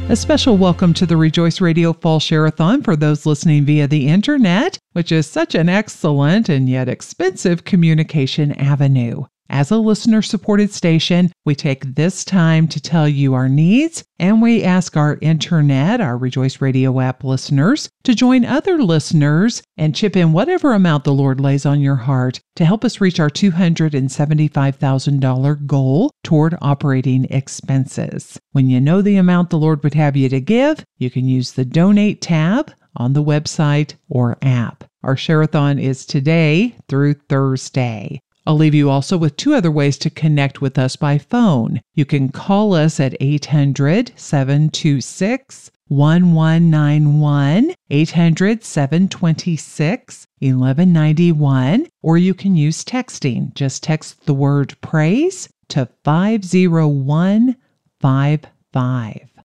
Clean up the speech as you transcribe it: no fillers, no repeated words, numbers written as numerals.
A special welcome to the Rejoice Radio Fall Share-a-thon for those listening via the internet, which is such an excellent and yet expensive communication avenue. As a listener-supported station, we take this time to tell you our needs, and we ask our internet, our Rejoice Radio app listeners, to join other listeners and chip in whatever amount the Lord lays on your heart to help us reach our $275,000 goal toward operating expenses. When you know the amount the Lord would have you to give, you can use the Donate tab on the website or app. Our Share-a-thon is today through Thursday. I'll leave you also with two other ways to connect with us by phone. You can call us at 800-726-1191, 800-726-1191, or you can use texting. Just text the word praise to 50155.